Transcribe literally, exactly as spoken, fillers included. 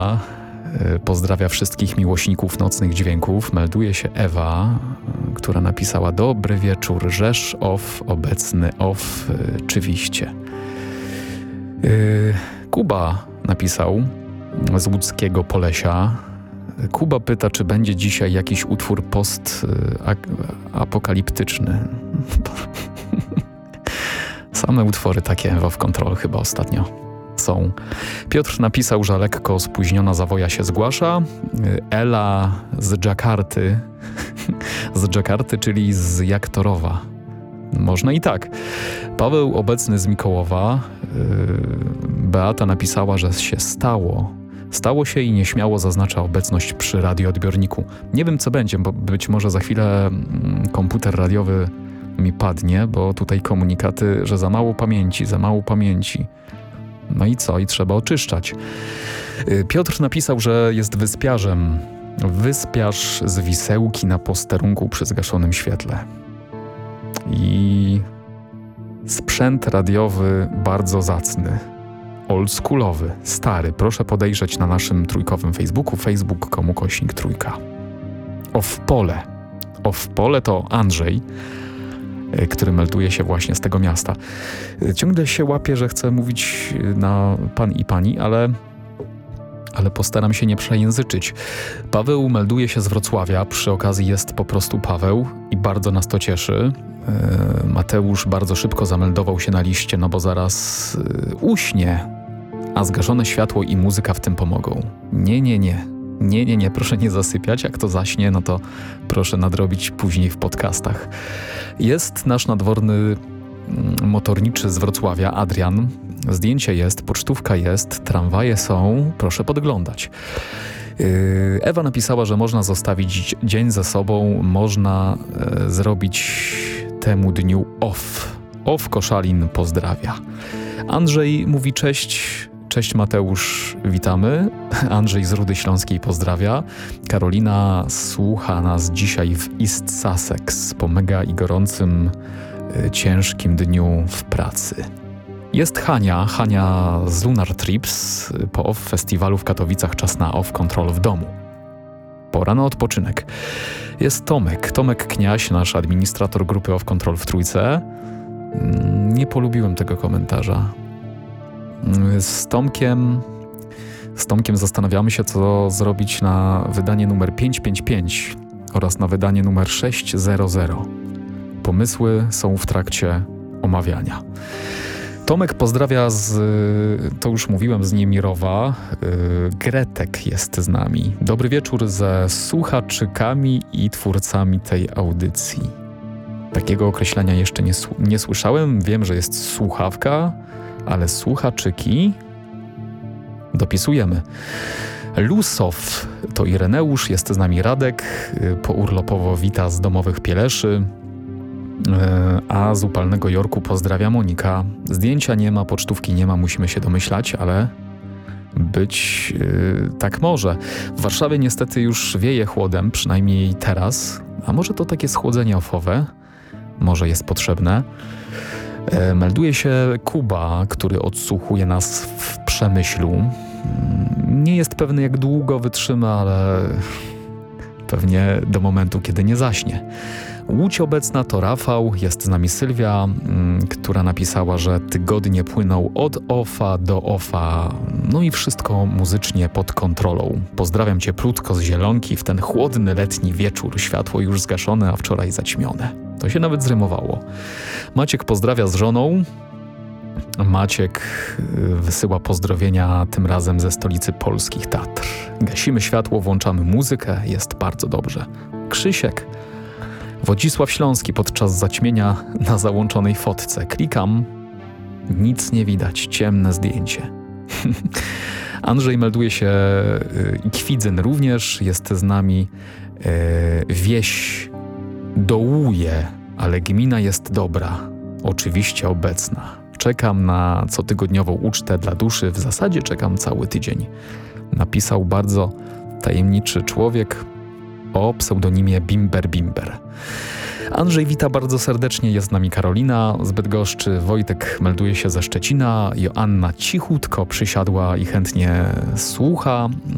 Pozdrawia wszystkich miłośników nocnych dźwięków. Melduje się Ewa, która napisała: dobry wieczór, rzesz off, obecny off, oczywiście. Kuba napisał z łódzkiego Polesia. Kuba pyta, czy będzie dzisiaj jakiś utwór post-apokaliptyczny. Same utwory takie Ewa w Control chyba ostatnio są. Piotr napisał, że lekko spóźniona zawoja się zgłasza. Ela z Dżakarty, z Dżakarty, czyli z Jaktorowa. Można i tak. Paweł obecny z Mikołowa. Beata napisała, że się stało. Stało się i nieśmiało zaznacza obecność przy radioodbiorniku. Nie wiem, co będzie, bo być może za chwilę komputer radiowy mi padnie, bo tutaj komunikaty, że za mało pamięci, za mało pamięci. No i co? I trzeba oczyszczać. Piotr napisał, że jest wyspiarzem. Wyspiarz z Wisełki na posterunku przy zgaszonym świetle. I sprzęt radiowy bardzo zacny. Oldschoolowy, stary. Proszę podejrzeć na naszym trójkowym Facebooku, facebook kropka com ukośnik trójka. Off-pole. Off-pole to Andrzej, który melduje się właśnie z tego miasta. Ciągle się łapię, że chcę mówić na pan i pani, ale, ale postaram się nie przejęzyczyć. Paweł melduje się z Wrocławia, przy okazji jest po prostu Paweł i bardzo nas to cieszy. Mateusz bardzo szybko zameldował się na liście, no bo zaraz uśnie, a zgaszone światło i muzyka w tym pomogą. Nie, nie, nie. Nie, nie, nie, proszę nie zasypiać. Jak to zaśnie, no to proszę nadrobić później w podcastach. Jest nasz nadworny motorniczy z Wrocławia, Adrian. Zdjęcie jest, pocztówka jest, tramwaje są, proszę podglądać. Ewa napisała, że można zostawić dzień ze sobą, można e, zrobić temu dniu off. Off Koszalin pozdrawia. Andrzej mówi cześć. Cześć Mateusz, witamy. Andrzej z Rudy Śląskiej pozdrawia. Karolina słucha nas dzisiaj w East Sussex po mega i gorącym, y, ciężkim dniu w pracy. Jest Hania, Hania z Lunar Trips po Off Festiwalu w Katowicach. Czas na Off Control w domu. Pora na odpoczynek. Jest Tomek, Tomek Kniaś, nasz administrator grupy Off Control w Trójce. Nie polubiłem tego komentarza. Z Tomkiem, z Tomkiem zastanawiamy się, co zrobić na wydanie numer pięćset pięćdziesiąt pięć oraz na wydanie numer sześćset. Pomysły są w trakcie omawiania. Tomek pozdrawia z, to już mówiłem, z Niemirowa. Gretek jest z nami. Dobry wieczór ze słuchaczykami i twórcami tej audycji. Takiego określenia jeszcze nie, nie słyszałem. Wiem, że jest słuchawka, ale słuchaczyki dopisujemy. Lusow to Ireneusz, jest z nami Radek, pourlopowo wita z domowych Pieleszy, a z upalnego Jorku pozdrawia Monika. Zdjęcia nie ma, pocztówki nie ma, musimy się domyślać, ale być yy, tak może. W Warszawie niestety już wieje chłodem, przynajmniej teraz, a może to takie schłodzenie ofowe, może jest potrzebne. E, melduje się Kuba, który odsłuchuje nas w Przemyślu. Nie jest pewny, jak długo wytrzyma, ale pewnie do momentu, kiedy nie zaśnie. Łódź obecna to Rafał, jest z nami Sylwia, m, która napisała, że tygodnie płyną od ofa do ofa, no i wszystko muzycznie pod kontrolą. Pozdrawiam cieplutko z Zielonki w ten chłodny letni wieczór, światło już zgaszone, a wczoraj zaćmione. To się nawet zrymowało. Maciek pozdrawia z żoną. Maciek wysyła pozdrowienia tym razem ze stolicy polskich Tatr. Gasimy światło, włączamy muzykę, jest bardzo dobrze. Krzysiek. Wodzisław Śląski podczas zaćmienia na załączonej fotce. Klikam, nic nie widać, ciemne zdjęcie. Andrzej melduje się i Kwidzyn również, jest z nami. Wieś dołuje, ale gmina jest dobra, oczywiście obecna. Czekam na cotygodniową ucztę dla duszy, w zasadzie czekam cały tydzień. Napisał bardzo tajemniczy człowiek o pseudonimie Bimber Bimber. Andrzej wita bardzo serdecznie, jest z nami Karolina z Bydgoszczy, Wojtek melduje się ze Szczecina, Joanna cichutko przysiadła i chętnie słucha.